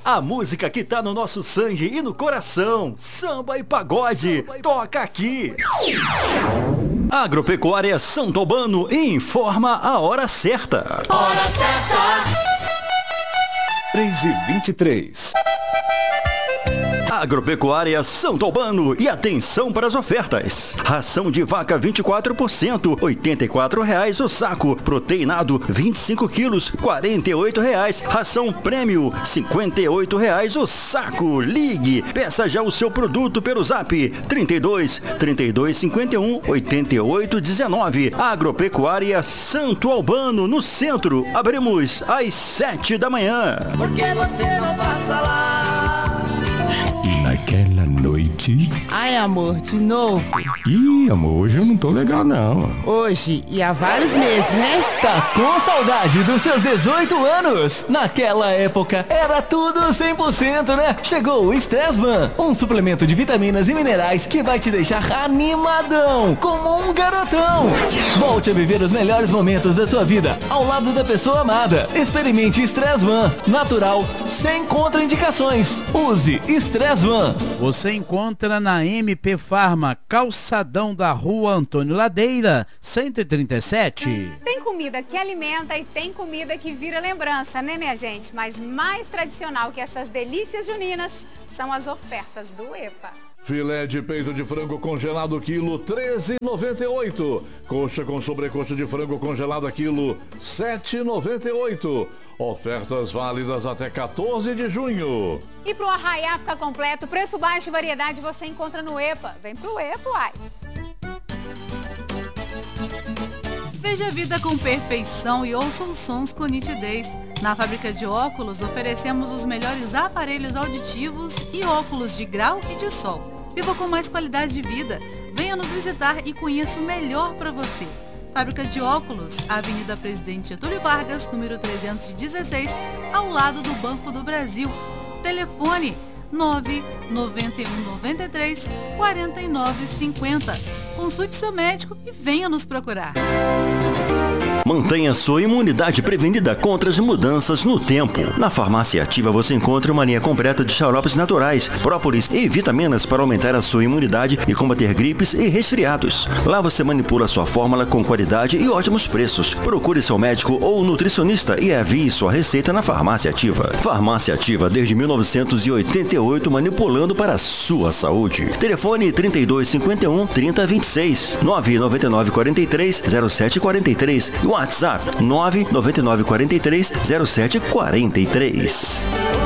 A música que tá no nosso sangue e no coração. Samba e pagode. Toca aqui. Agropecuária Santo Albano informa a hora certa. Hora certa. 3h23. Agropecuária Santo Albano e atenção para as ofertas. Ração de vaca 24%, R$ 84,00 o saco. Proteinado 25 quilos, R$ 48,00. Ração prêmio, R$ 58,00 o saco. Ligue, peça já o seu produto pelo zap 32 3251 8819. Agropecuária Santo Albano, no centro. Abrimos às 7 da manhã. Por que você não passa lá? Naquela noite... Ai, amor, de novo? Ih, amor, hoje eu não tô legal, não. Hoje e há vários meses, né? Tá com saudade dos seus 18 anos? Naquela época era tudo 100%, né? Chegou o Stressman, um suplemento de vitaminas e minerais que vai te deixar animadão, como um garotão. Volte a viver os melhores momentos da sua vida ao lado da pessoa amada. Experimente Stressman, natural, sem contraindicações. Use Stressman. Você encontra na MP Farma, calçadão da Rua Antônio Ladeira, 137. Tem comida que alimenta e tem comida que vira lembrança, né, minha gente? Mas mais tradicional que essas delícias juninas são as ofertas do EPA. Filé de peito de frango congelado quilo, R$ 13,98. Coxa com sobrecoxa de frango congelada quilo, R$ 7,98. Ofertas válidas até 14 de junho. E para o arraiá ficar completo, preço baixo e variedade você encontra no EPA. Vem pro EPA, uai. Veja a vida com perfeição e ouça os sons com nitidez. Na fábrica de óculos, oferecemos os melhores aparelhos auditivos e óculos de grau e de sol. Viva com mais qualidade de vida. Venha nos visitar e conheça o melhor para você. Fábrica de óculos, Avenida Presidente Getúlio Vargas, número 316, ao lado do Banco do Brasil. Telefone 99193 4950. Consulte seu médico e venha nos procurar. Mantenha sua imunidade prevenida contra as mudanças no tempo. Na Farmácia Ativa você encontra uma linha completa de xaropes naturais, própolis e vitaminas para aumentar a sua imunidade e combater gripes e resfriados. Lá você manipula sua fórmula com qualidade e ótimos preços. Procure seu médico ou nutricionista e envie sua receita na Farmácia Ativa. Farmácia Ativa desde 1988, manipulando para a sua saúde. Telefone 3251 3026, 999 43 0743. WhatsApp 999 43 0743.